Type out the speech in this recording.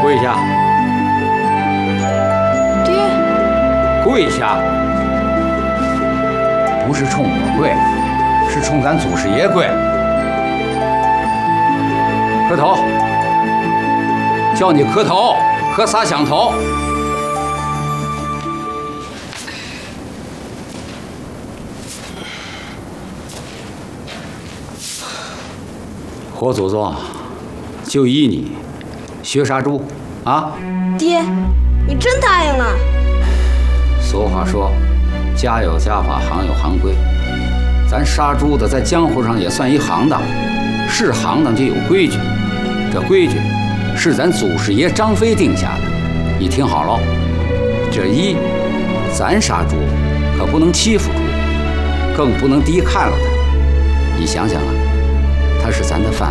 跪下！ 爹， 跪下！不是冲我跪，是冲咱祖师爷跪。磕头！叫你磕头，磕仨响头。活祖宗就依你学杀猪啊！ 爹，你真答应了？ 俗话说，家有家法，行有行规。咱杀猪的在江湖上也算一行当，是行当就有规矩。这规矩是咱祖师爷张飞定下的，你听好喽。这一，咱杀猪可不能欺负猪，更不能低看了它。你想想啊，它是咱的饭